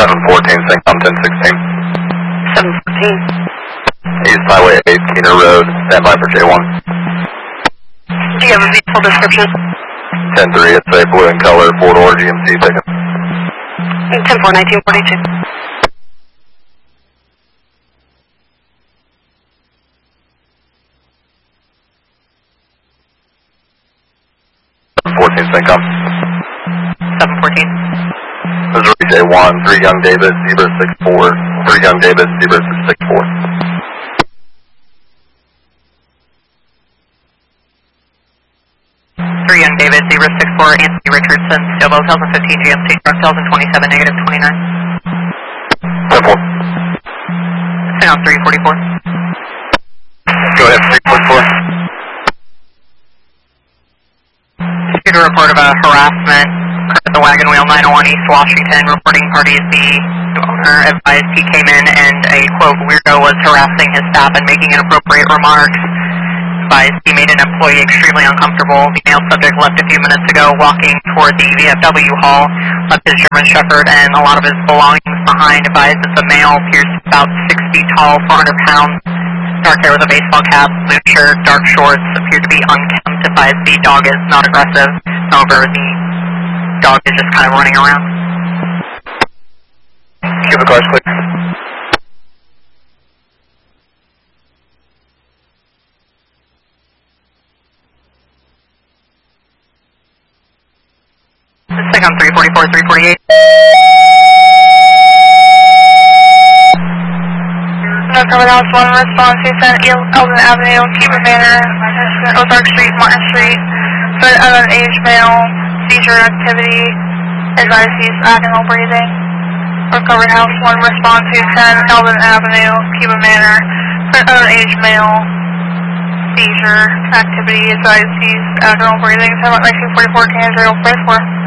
714, Syncom 1016. 714. East Highway 8, Keener Road, standby for J1. Do you have a vehicle description? 10-3, it's a blue in color, 4-door GMC ticket. 10-4-1942. Syncom. 714. Missouri J1, 3 Young David, Zebra 64, 3 Young David, Zebra 64. 3 Young David, Zebra 64, Anthony Richardson, Stillwell 1015 GMC, truck 1027, negative 29. 10-4. Stay on 344. Go ahead, 344. Received a report of a harassment at the Wagon Wheel 901 East Washington. Reporting parties, the owner advised he came in and a, quote, weirdo was harassing his staff and making inappropriate remarks. Advised he made an employee extremely uncomfortable. The male subject left a few minutes ago walking toward the VFW hall, left his German Shepherd and a lot of his belongings behind. Advised that the male appears about 6 feet tall, 400 pounds. Dark hair with a baseball cap, blue shirt, dark shorts, appear to be unkempt. Advised the dog is not aggressive. However, the dog is just kind of running around. Give the cars clear. Second 344, 348. Covered House 1, response to Eldon Avenue, Cuba Manor, Ozark Street, Martin Street, threat of an aged male, seizure activity, advised he's acting while breathing. Recovered House 1, response to 10 Eldon Avenue, Cuba Manor, threat of an aged male, seizure activity, advised he's acting while breathing. 1944, Kansas 044.